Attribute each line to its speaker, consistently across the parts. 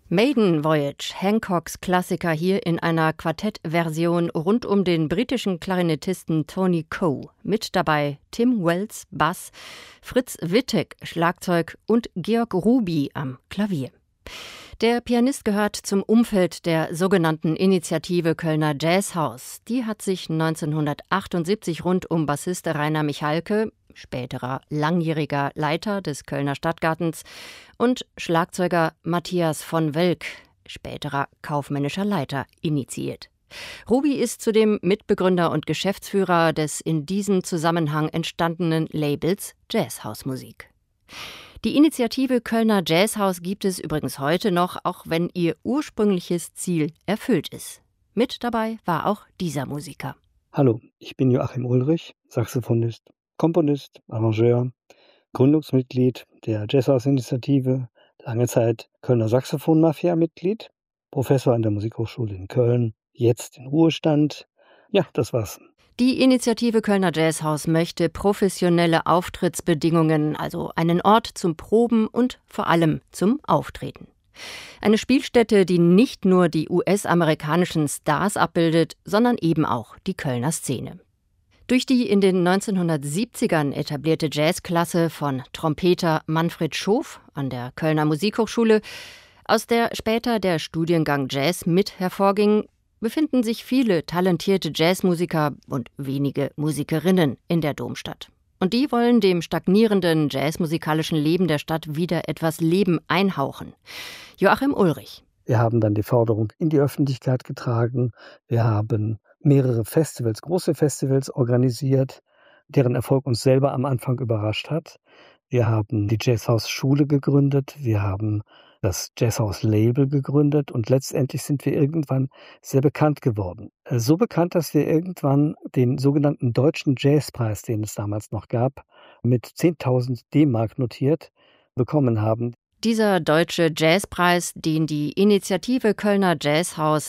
Speaker 1: Maiden Voyage, Hancocks Klassiker hier in einer Quartettversion rund um den britischen Klarinettisten Tony Coe. Mit dabei Tim Wells, Bass, Fritz Wittek, Schlagzeug und Georg Ruby am Klavier. Der Pianist gehört zum Umfeld der sogenannten Initiative Kölner Jazzhaus. Die hat sich 1978 rund um Bassist Rainer Michalke, späterer langjähriger Leiter des Kölner Stadtgartens, und Schlagzeuger Matthias von Welk, späterer kaufmännischer Leiter, initiiert. Ruby ist zudem Mitbegründer und Geschäftsführer des in diesem Zusammenhang entstandenen Labels Jazzhausmusik. Die Initiative Kölner Jazzhaus gibt es übrigens heute noch, auch wenn ihr ursprüngliches Ziel erfüllt ist. Mit dabei war auch dieser Musiker.
Speaker 2: Hallo, ich bin Joachim Ulrich, Saxophonist, Komponist, Arrangeur, Gründungsmitglied der Jazzhaus-Initiative, lange Zeit Kölner Saxophon-Mafia-Mitglied, Professor an der Musikhochschule in Köln, jetzt in Ruhestand. Ja, das war's.
Speaker 1: Die Initiative Kölner Jazzhaus möchte professionelle Auftrittsbedingungen, also einen Ort zum Proben und vor allem zum Auftreten. Eine Spielstätte, die nicht nur die US-amerikanischen Stars abbildet, sondern eben auch die Kölner Szene. Durch die in den 1970ern etablierte Jazzklasse von Trompeter Manfred Schof an der Kölner Musikhochschule, aus der später der Studiengang Jazz mit hervorging, befinden sich viele talentierte Jazzmusiker und wenige Musikerinnen in der Domstadt. Und die wollen dem stagnierenden jazzmusikalischen Leben der Stadt wieder etwas Leben einhauchen. Joachim Ulrich.
Speaker 2: Wir haben dann die Forderung in die Öffentlichkeit getragen. Wir haben mehrere Festivals, große Festivals organisiert, deren Erfolg uns selber am Anfang überrascht hat. Wir haben die Jazzhaus-Schule gegründet, wir haben das Jazzhaus-Label gegründet und letztendlich sind wir irgendwann sehr bekannt geworden. So bekannt, dass wir irgendwann den sogenannten Deutschen Jazzpreis, den es damals noch gab, mit 10.000 D-Mark notiert, bekommen haben.
Speaker 1: Dieser Deutsche Jazzpreis, den die Initiative Kölner Jazzhaus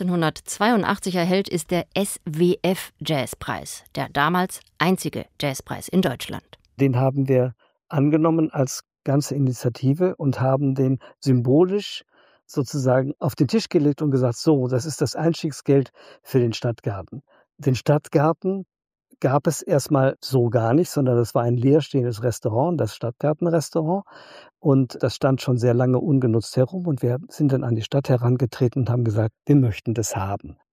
Speaker 1: 1982 erhält, ist der SWF Jazzpreis, der damals einzige Jazzpreis in Deutschland.
Speaker 2: Den haben wir angenommen als ganze Initiative und haben den symbolisch sozusagen auf den Tisch gelegt und gesagt, so, das ist das Einstiegsgeld für den Stadtgarten. Den Stadtgarten gab es erstmal so gar nicht, sondern das war ein leerstehendes Restaurant, das Stadtgartenrestaurant. Und das stand schon sehr lange ungenutzt herum. Und wir sind dann an die Stadt herangetreten und haben gesagt, wir möchten das haben.